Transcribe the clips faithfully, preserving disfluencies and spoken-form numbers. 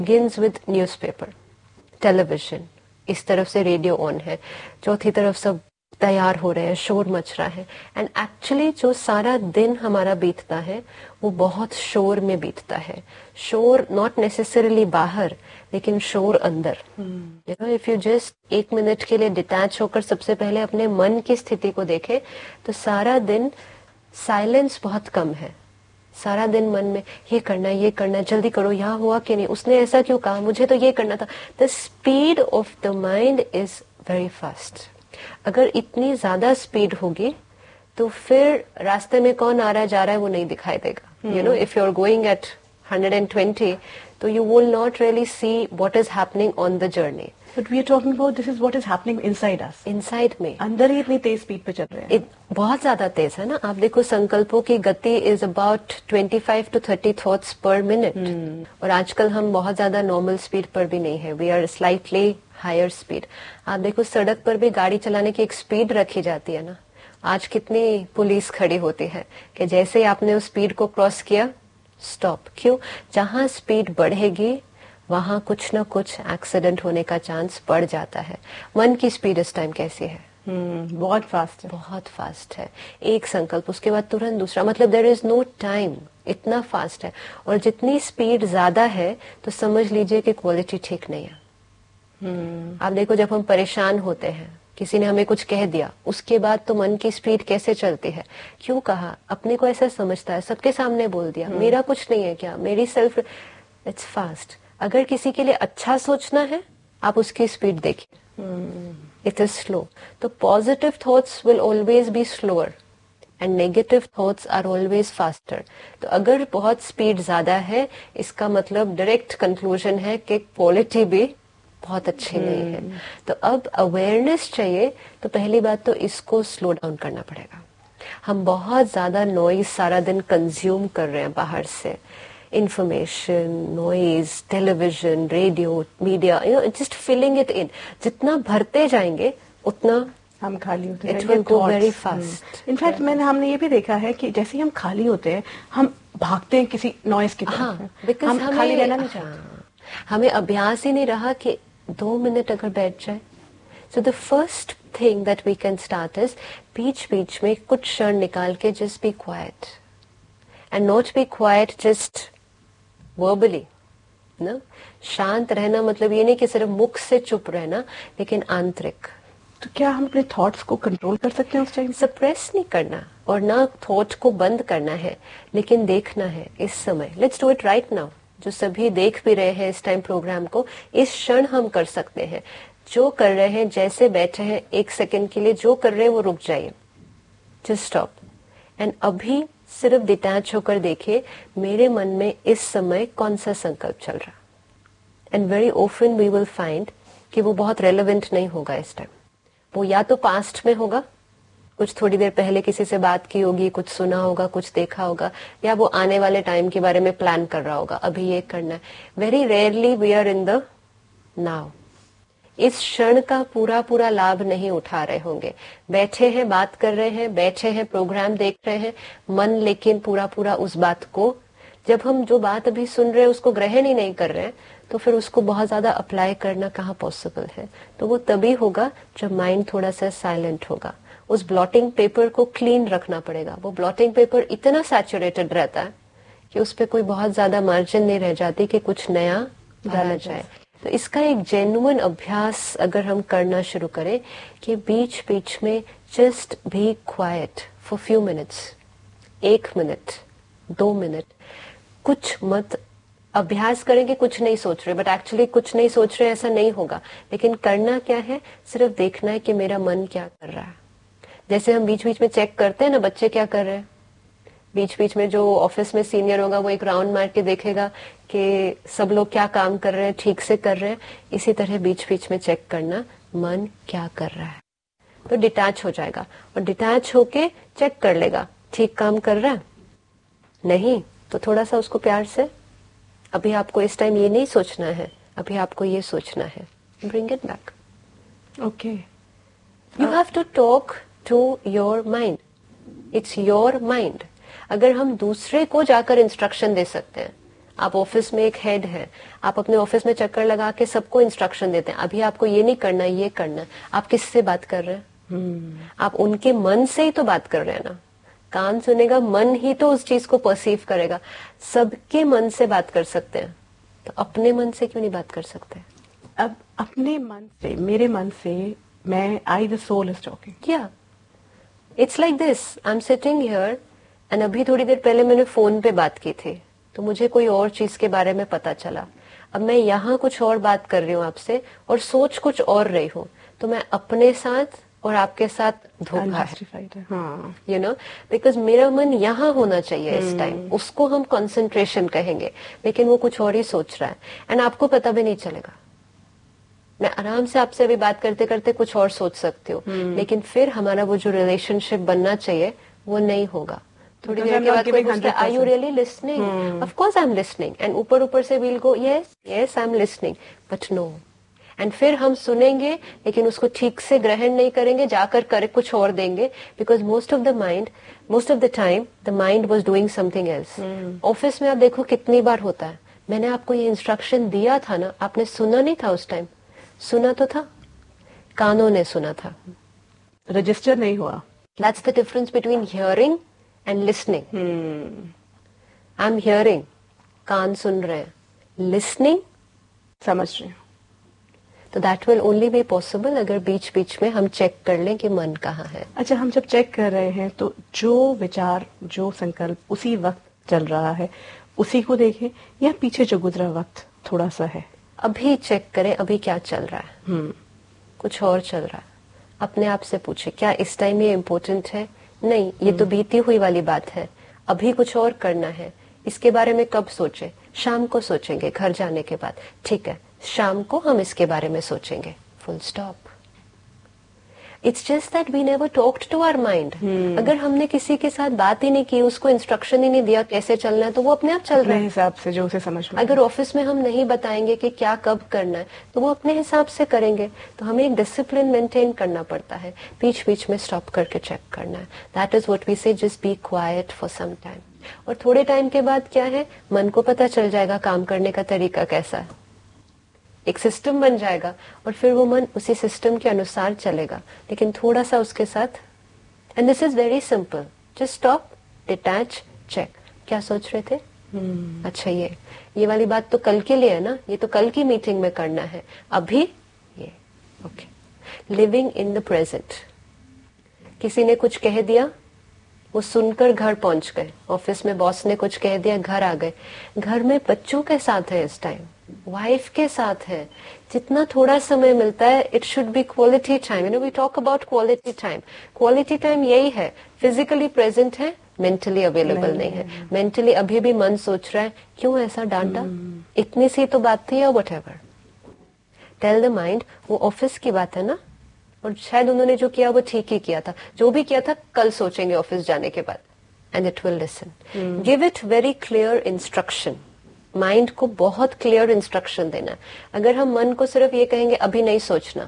begins with newspaper, television, इस तरफ से रेडियो ऑन है, चौथी तरफ सब तैयार हो रहे हैं, शोर मच रहा है। एंड एक्चुअली जो सारा दिन हमारा बीतता है वो बहुत शोर में बीतता है। शोर नॉट नेसेसरली बाहर, लेकिन शोर अंदर। You know, if you just एक मिनट के लिए डिटैच होकर सबसे पहले अपने मन की स्थिति को देखे तो सारा दिन साइलेंस बहुत कम है। सारा दिन मन में ये करना है, ये करना है, जल्दी करो, यहाँ हुआ कि नहीं, उसने ऐसा क्यों कहा, मुझे तो ये करना था। The speed of the mind is very fast. अगर इतनी ज्यादा स्पीड होगी तो फिर रास्ते में कौन आ रहा है जा रहा है वो नहीं दिखाई देगा। You know, if you are going at one twenty, तो you will not really see what is happening on the journey. But we are talking about this is what is happening inside us. Inside में अंदर ही इतनी तेज speed पे चल रहे हैं। It, बहुत ज्यादा तेज है ना। आप देखो संकल्पों की गति is about twenty-five to thirty thoughts per minute. hmm. और आजकल हम बहुत ज्यादा नॉर्मल स्पीड पर भी नहीं है, we are slightly higher speed. आप देखो सड़क पर भी गाड़ी चलाने की एक स्पीड रखी जाती है ना। आज कितनी पुलिस खड़ी होती है कि जैसे ही आपने उस स्पीड को क्रॉस किया स्टॉप। क्यों? जहां स्पीड बढ़ेगी वहां कुछ ना कुछ एक्सीडेंट होने का चांस बढ़ जाता है। मन की स्पीड इस टाइम कैसी है? hmm, बहुत फास्ट है। बहुत फास्ट है। एक संकल्प उसके बाद तुरंत दूसरा, मतलब देयर इज नो टाइम, इतना फास्ट है। और जितनी स्पीड ज्यादा है तो समझ लीजिए कि क्वालिटी ठीक नहीं है। hmm. आप देखो जब हम परेशान होते हैं, किसी ने हमें कुछ कह दिया, उसके बाद तो मन की स्पीड कैसे चलती है? क्यों कहा? अपने को ऐसा समझता है, सबके सामने बोल दिया, मेरा कुछ नहीं है क्या, मेरी सेल्फ। It's fast. अगर किसी के लिए अच्छा सोचना है आप उसकी स्पीड देखिए, इट इज स्लो। तो positive thoughts will always be slower and negative thoughts are always faster. तो अगर बहुत स्पीड ज्यादा है इसका मतलब डायरेक्ट कंक्लूजन है कि क्वालिटी भी बहुत अच्छी hmm. नहीं है। तो अब अवेयरनेस चाहिए, तो पहली बात तो इसको स्लो डाउन करना पड़ेगा। हम बहुत ज्यादा नॉइज सारा दिन कंज्यूम कर रहे हैं बाहर से, information, noise, television, radio, media, you know, just filling it in. जितना भरते जाएंगे उतना हम खाली होते हैं। It will go very fast. In fact मैंने हमने ये भी देखा है कि जैसे ही हम खाली होते हैं हम भागते हैं किसी नॉइज की तरफ। हाँ, बिकॉज हम हमें खाली रहना नहीं चाहते। हाँ, हमें अभ्यास ही नहीं रहा कि दो मिनट अगर बैठ जाए। So the first thing that we can start is बीच बीच में कुछ क्षण निकाल के just be quiet and not be quite just verbally ना। शांत रहना मतलब ये नहीं कि सिर्फ मुख से चुप रहना, लेकिन आंतरिक। तो क्या हम अपने थॉट्स को कंट्रोल कर सकते हैं उस टाइम? सप्रेस नहीं करना और ना थॉट को बंद करना है, लेकिन देखना है इस समय। Let's do it right now. जो सभी देख भी रहे हैं इस टाइम प्रोग्राम को, इस क्षण हम कर सकते हैं। जो कर रहे हैं, जैसे बैठे हैं, एक सेकंड के लिए जो कर रहे हैं वो रुक जाइए, जस्ट स्टॉप एंड अभी सिर्फ डिटैच होकर देखिए मेरे मन में इस समय कौन सा संकल्प चल रहा। And very often we will find कि वो बहुत रेलेवेंट नहीं होगा इस टाइम। वो या तो पास्ट में होगा, कुछ थोड़ी देर पहले किसी से बात की होगी, कुछ सुना होगा, कुछ देखा होगा, या वो आने वाले टाइम के बारे में प्लान कर रहा होगा, अभी ये करना है। Very rarely we are in the now. इस क्षण का पूरा पूरा लाभ नहीं उठा रहे होंगे। बैठे हैं, बात कर रहे हैं, बैठे हैं, प्रोग्राम देख रहे हैं, मन लेकिन पूरा पूरा उस बात को, जब हम जो बात अभी सुन रहे हैं उसको ग्रहण ही नहीं कर रहे हैं, तो फिर उसको बहुत ज्यादा अप्लाई करना कहाँ पॉसिबल है। तो वो तभी होगा जब माइंड थोड़ा सा साइलेंट होगा। उस ब्लॉटिंग पेपर को क्लीन रखना पड़ेगा। वो ब्लॉटिंग पेपर इतना सैचुरेटेड रहता है कि उस पर कोई बहुत ज्यादा मार्जिन नहीं रह जाती कि कुछ नया डाला जाए। तो इसका एक जेन्युइन अभ्यास अगर हम करना शुरू करें कि बीच बीच में just be quiet for few minutes, एक मिनट, दो मिनट, कुछ मत। अभ्यास करेंगे कुछ नहीं सोच रहे, बट एक्चुअली कुछ नहीं सोच रहे ऐसा नहीं होगा। लेकिन करना क्या है? सिर्फ देखना है कि मेरा मन क्या कर रहा है। जैसे हम बीच बीच में चेक करते हैं ना बच्चे क्या कर रहे हैं, बीच बीच में जो ऑफिस में सीनियर होगा वो एक राउंड मार के देखेगा कि सब लोग क्या काम कर रहे हैं, ठीक से कर रहे हैं। इसी तरह बीच बीच में चेक करना मन क्या कर रहा है, तो डिटैच हो जाएगा। और डिटैच होके चेक कर लेगा ठीक काम कर रहा है, नहीं तो थोड़ा सा उसको प्यार से, अभी आपको इस टाइम ये नहीं सोचना है, अभी आपको ये सोचना है, bring it back. Okay, you have to talk to your mind, it's your mind. अगर हम दूसरे को जाकर इंस्ट्रक्शन दे सकते हैं, आप ऑफिस में एक हेड है, आप अपने ऑफिस में चक्कर लगा के सबको इंस्ट्रक्शन देते हैं, अभी आपको ये नहीं करना, ये करना। आप किससे बात कर रहे हैं? hmm. आप उनके मन से ही तो बात कर रहे हैं ना। कान सुनेगा, मन ही तो उस चीज को परसीव करेगा। सबके मन से बात कर सकते हैं, तो अपने मन से क्यों नहीं बात कर सकते? अब अपने मन से, मेरे मन से, मैं, I the soul is talking. या it's like this, I am sitting here and अभी थोड़ी देर पहले मैंने फोन पे बात की थी, तो मुझे कोई और चीज के बारे में पता चला। अब मैं यहाँ कुछ और बात कर रही हूँ आपसे और सोच कुछ और रही हूँ, तो मैं अपने साथ और आपके साथ धोखा है, यू नो, बिकॉज मेरा मन यहाँ होना चाहिए इस टाइम, उसको हम कंसंट्रेशन कहेंगे, लेकिन वो कुछ और ही सोच रहा है एंड आपको पता भी नहीं चलेगा। मैं आराम से आपसे अभी बात करते करते कुछ और सोच सकती हूँ, लेकिन फिर हमारा वो जो रिलेशनशिप बनना चाहिए वो नहीं होगा। थोड़ी देर के बाद कोई पूछता है, are you really listening? Of course I am listening, and ऊपर ऊपर से we'll go yes yes I am listening, but no. And फिर हम सुनेंगे लेकिन उसको ठीक से ग्रहण नहीं करेंगे, जाकर कर कुछ और देंगे, because most of the mind most of the time the mind was doing something else. Office में आप देखो कितनी बार होता है, मैंने आपको ये इंस्ट्रक्शन दिया था ना, आपने सुना नहीं था उस टाइम? सुना तो था, कानों ने सुना था, रजिस्टर नहीं हुआ। That's the difference between hearing and listening. I am hearing, कान सुन रहे हैं, लिसनिंग समझ रहे हैं। तो that will only be possible अगर बीच बीच में हम चेक कर लें कि मन कहाँ है। अच्छा, हम जब चेक कर रहे हैं तो जो विचार, जो संकल्प उसी वक्त चल रहा है उसी को देखें, या पीछे जो गुजरा वक्त थोड़ा सा है? अभी चेक करें, अभी क्या चल रहा है। हम्म कुछ और चल रहा है, अपने आप से पूछे, क्या इस टाइम ये इम्पोर्टेंट है? नहीं, ये तो बीती हुई वाली बात है, अभी कुछ और करना है। इसके बारे में कब सोचे? शाम को सोचेंगे घर जाने के बाद। ठीक है, शाम को हम इसके बारे में सोचेंगे, full stop. It's just that we never talked to our mind. अगर हमने किसी के साथ बात ही नहीं की, उसको इंस्ट्रक्शन ही नहीं दिया कैसे चलना है, तो वो अपने आप चल रहा है हिसाब से जो उसे समझ में। अगर ऑफिस में हम नहीं बताएंगे कि क्या कब करना है, तो वो अपने हिसाब से करेंगे। तो हमें एक डिसिप्लिन मेंटेन करना पड़ता है, बीच बीच में स्टॉप करके चेक करना है। दैट इज व्हाट वी से, just be quiet for some time. और थोड़े टाइम के बाद क्या है, मन को पता चल जाएगा काम करने का तरीका कैसा है, एक सिस्टम बन जाएगा और फिर वो मन उसी सिस्टम के अनुसार चलेगा, लेकिन थोड़ा सा उसके साथ। And this is very simple, just stop, detach, check. क्या सोच रहे थे? hmm. अच्छा, ये ये वाली बात तो कल के लिए है ना, ये तो कल की मीटिंग में करना है, अभी ये okay. Living in the present. किसी ने कुछ कह दिया, वो सुनकर घर पहुंच गए, ऑफिस में बॉस ने कुछ कह दिया, घर आ गए। घर में बच्चों के साथ है इस टाइम, वाइफ के साथ है, जितना थोड़ा समय मिलता है it should be quality time. You know, we talk about quality time. Quality time यही है, फिजिकली प्रेजेंट है, मेंटली अवेलेबल नहीं है। मेंटली अभी भी मन सोच रहा है, क्यों ऐसा डांटा, इतनी सी तो बात थी, या what ever. Tell the mind, वो ऑफिस की बात है ना, और शायद उन्होंने जो किया वो ठीक ही किया था, जो भी किया था कल सोचेंगे ऑफिस जाने के बाद, and it will listen. Give it very clear instruction. Mind को बहुत क्लियर इंस्ट्रक्शन देना। अगर हम मन को सिर्फ ये कहेंगे अभी नहीं सोचना,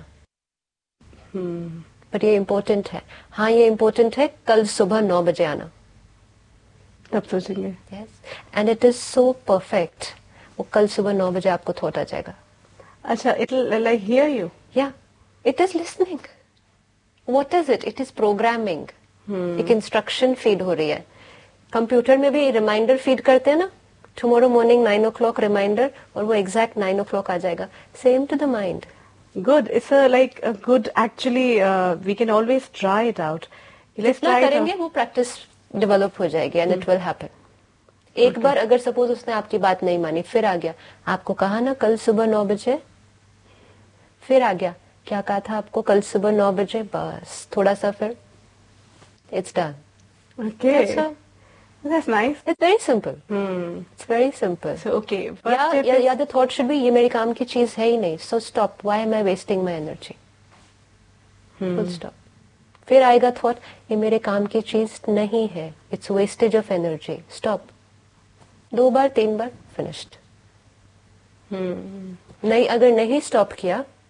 पर hmm. ये इम्पोर्टेंट है, हाँ ये इम्पोर्टेंट है, कल सुबह नौ बजे आना, तब सोचेंगे। Yes, and it is so perfect, वो कल सुबह नौ बजे आपको थॉट आ जाएगा। अच्छा, इट लाइक हियर यू। या it is listening. What is it? It is programming. एक इंस्ट्रक्शन फीड हो रही है। कंप्यूटर में भी रिमाइंडर फीड करते हैं ना, टुमारो मॉर्निंग नाइन ओ क्लॉक रिमाइंडर, और वो एग्जैक्ट नाइन ओ क्लॉक आ जाएगा। Same to the mind. Good, it's like good, actually we can always try it out. जितना करेंगे वो प्रैक्टिस डेवलप हो जाएगी, एंड इट विल हैपन। एक बार अगर सपोज उसने आपकी बात नहीं मानी, फिर आ गया, आपको कहा ना कल सुबह नौ बजे, फिर आ गया, क्या कहा था आपको, कल सुबह नौ बजे, बस थोड़ा सा, फिर it's done. Okay, that's nice. It's very simple. Hmm. It's very simple. So okay. Yeah, yeah, yeah. The thought should be, ये मेरे काम की चीज है ही नहीं. So stop. Why am I wasting my energy? Hmm. Full stop. फिर आएगा thought, ये मेरे काम की चीज नहीं है. It's wastage of energy. Stop. दो बार, तीन बार, finished. Hmm. नहीं, अगर नहीं स्टॉप किया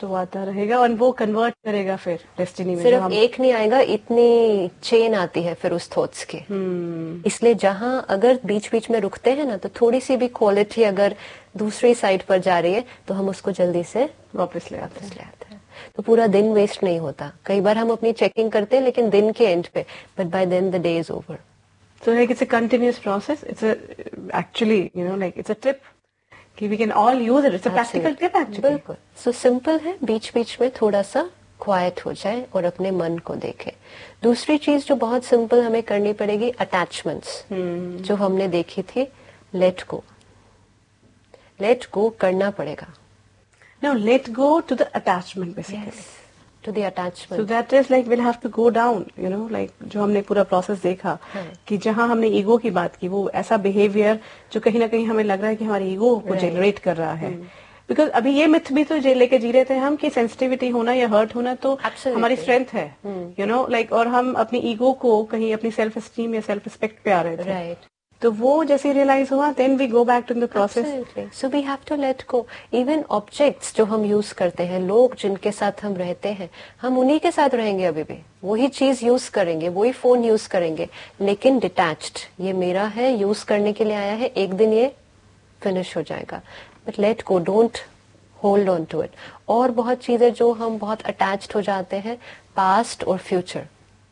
तो वो आता रहेगा और वो कन्वर्ट करेगा फिर डेस्टिनी में। सिर्फ हम... एक नहीं आएगा, इतनी चेन आती है फिर उस थॉट्स की। hmm. इसलिए जहां अगर बीच बीच में रुकते हैं ना, तो थोड़ी सी भी क्वालिटी अगर दूसरी साइड पर जा रही है तो हम उसको जल्दी से वापस ले आते वापस ले आते हैं, तो पूरा दिन वेस्ट नहीं होता। कई बार हम अपनी चेकिंग करते हैं लेकिन दिन के एंड पे, but by then the day is over. So like it's a continuous process. It's a actually, you know, like it's a tip कि we can all use it. It's a practical tip actually. बिल्कुल। So simple है, बीच बीच में थोड़ा सा quite हो जाए और अपने मन को देखे। दूसरी चीज जो बहुत सिंपल हमें करनी पड़ेगी, अटैचमेंट्स hmm. जो हमने देखी थी, लेट गो। लेट गो करना पड़ेगा। Now let go to the attachment basically. Yes. To the attachment. So that is like we'll have to go down, you know, like जो हमने पूरा प्रोसेस देखा हाँ. कि जहाँ हमने ईगो की बात की, वो ऐसा बिहेवियर जो कहीं ना कहीं हमें लग रहा है कि हमारे ईगो को जनरेट कर रहा है। Because hmm. अभी ये मिथ भी तो लेके जी रहे थे हम कि सेंसिटिविटी होना या हर्ट होना तो Absolutely. हमारी स्ट्रेंथ है, यू नो लाइक, और हम अपनी ईगो को कहीं अपनी सेल्फ एस्टीम या सेल्फ रिस्पेक्ट पे आ रहे थे। right. तो वो जैसे रियलाइज हुआ, then we go back to the process. So we have to let go. Even objects जो हम यूज करते हैं, लोग जिनके साथ हम रहते हैं, हम उन्हीं के साथ रहेंगे, अभी भी वही चीज यूज करेंगे, वही फोन यूज करेंगे, लेकिन डिटैच्ड। ये मेरा है, यूज करने के लिए आया है, एक दिन ये फिनिश हो जाएगा। But let go, don't hold on to it. और बहुत चीजें जो हम बहुत अटैच्ड हो जाते हैं, पास्ट और फ्यूचर,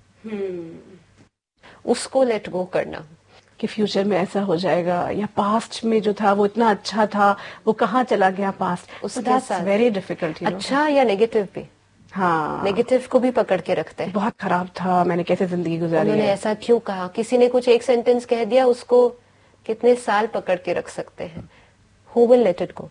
hmm. उसको लेट गो करना कि फ्यूचर में ऐसा हो जाएगा, या पास्ट में जो था वो इतना अच्छा था, वो कहाँ चला गया पास्ट, उसके साथ वेरी डिफिकल्ट। अच्छा या नेगेटिव भी, हाँ, नेगेटिव को भी पकड़ के रखते हैं। बहुत खराब था, मैंने कैसे जिंदगी गुजारी, उन्होंने ऐसा क्यों कहा, किसी ने कुछ एक सेंटेंस कह दिया, उसको कितने साल पकड़ के रख सकते हैं। Who will let it go?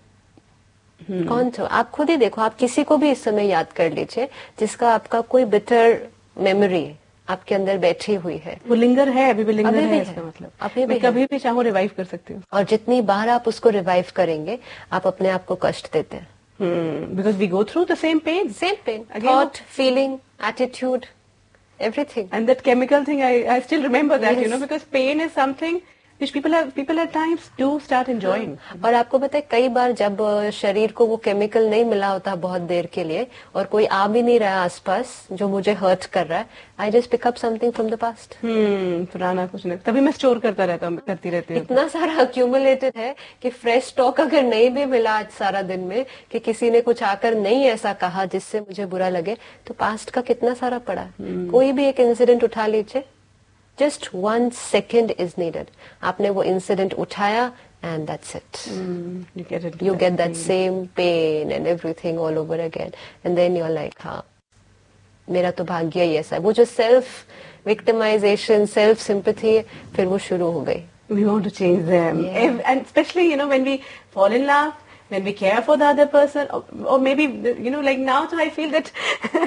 कौन था? आप खुद ही देखो, आप किसी को भी इस समय याद कर लीजिए जिसका आपका कोई बिटर मेमोरी आपके अंदर बैठी हुई है। वो लिंगर है, अभी भी लिंगर अभी है, भी है इसका मतलब अभी भी कभी भी चाहो रिवाइव कर सकती हूँ। और जितनी बार आप उसको रिवाइव करेंगे, आप अपने आप को कष्ट देते हैं। Because we go through the same pen, same pen, thought, feeling, attitude, everything. And that chemical thing, I, I still remember that, yes. you know, because pain is something which people have, people at times do start enjoying. और आपको पता है, कई बार जब शरीर को वो chemical नहीं मिला होता बहुत देर के लिए, और कोई आ भी नहीं रहा आसपास जो मुझे हर्ट कर रहा है, I just pick up something from the past. हम्म पुराना कुछ नहीं, तभी मैं स्टोर करता रहता हूँ, करती रहती हूँ। इतना सारा अक्यूमुलेटेड है कि फ्रेश स्टॉक अगर नहीं भी मिला आज सारा दिन में, कि किसी ने कुछ आकर नहीं ऐसा कहा जिससे मुझे बुरा लगे, तो पास्ट का कितना सारा पड़ा। hmm. कोई भी एक इंसिडेंट उठा लीजिए, just one second is needed. आपने वो इंसिडेंट उठाया and that's it, you get it, you get that same pain and everything all over again, and then you're like, हाँ मेरा तो भाग्य ही ऐसा है। वो जो सेल्फ विक्टिमाइजेशन, सेल्फ सिंपैथी, फिर वो शुरू हो गई। We want to change them, yeah. And especially, you know, when we fall in love, when we care for the other person, or, or maybe, you know, like now, so I feel that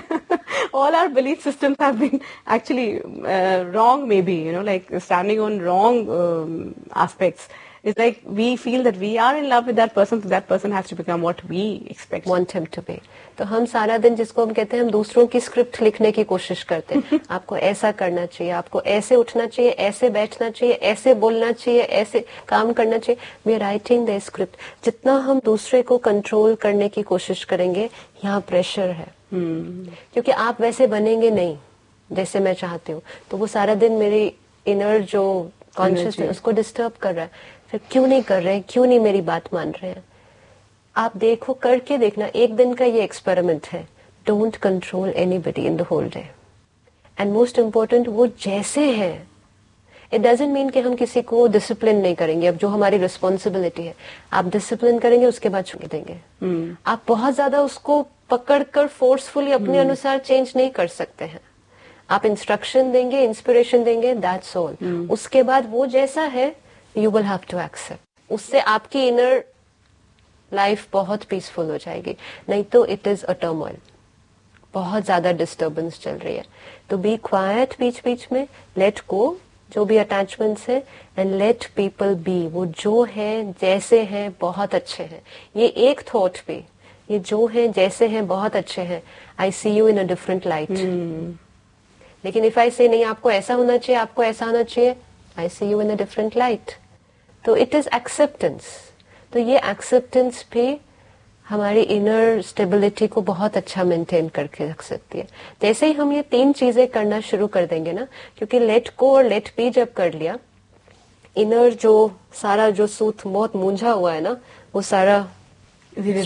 all our belief systems have been actually uh, wrong, maybe, you know, like standing on wrong um, aspects. It's like we feel that we are in love with that person, so that person has to become what we expect. Want him to be. तो हम सारा दिन, जिसको हम कहते हैं, हम दूसरों की स्क्रिप्ट लिखने की कोशिश करते हैं। आपको ऐसा करना चाहिए, आपको ऐसे उठना चाहिए, ऐसे बैठना चाहिए, ऐसे बोलना चाहिए, ऐसे काम करना चाहिए। We are writing the script. जितना हम दूसरे को कंट्रोल करने की कोशिश करेंगे, यहाँ प्रेशर है, hmm. क्योंकि आप वैसे बनेंगे नहीं जैसे मैं चाहती हूँ, तो वो सारा दिन मेरी इनर जो कॉन्शियस है उसको डिस्टर्ब कर रहा है। फिर क्यों नहीं कर रहे हैं, क्यों नहीं मेरी बात मान रहे हैं? आप देखो, करके देखना, एक दिन का ये एक्सपेरिमेंट है। Don't control anybody in the whole day, and most important, वो जैसे हैं। इट डजंट मीन कि हम किसी को डिसिप्लिन नहीं करेंगे। अब जो हमारी रिस्पॉन्सिबिलिटी है, आप डिसिप्लिन करेंगे, उसके बाद छोड़ देंगे। hmm. आप बहुत ज्यादा उसको पकड़कर फोर्सफुली अपने hmm. अनुसार चेंज नहीं कर सकते हैं। आप इंस्ट्रक्शन देंगे, इंस्पिरेशन देंगे, दैट्स ऑल। उसके बाद वो जैसा है, you will have to accept. उससे आपकी इनर लाइफ बहुत पीसफुल हो जाएगी। नहीं तो इट इज अ टर्मोइल, बहुत ज्यादा डिस्टर्बेंस चल रही है। तो बी क्वाइट बीच बीच में, लेट गो जो भी अटैचमेंट्स है, एंड लेट पीपल बी। वो जो है जैसे हैं बहुत अच्छे हैं। ये एक थॉट भी, ये जो है जैसे हैं बहुत अच्छे हैं, आई सी you in a different light. लेकिन इफ आई से नहीं, आपको ऐसा होना चाहिए, आपको ऐसा होना चाहिए, आई सी you in a different light. तो इट इज एक्सेप्टेंस। तो ये एक्सेप्टेंस भी हमारी इनर स्टेबिलिटी को बहुत अच्छा मेंटेन करके रख सकती है। जैसे ही हम ये तीन चीजें करना शुरू कर देंगे ना, क्योंकि लेट गो और लेट बी जब कर लिया, इनर जो सारा जो सूत बहुत मूंझा हुआ है ना, वो सारा धीरे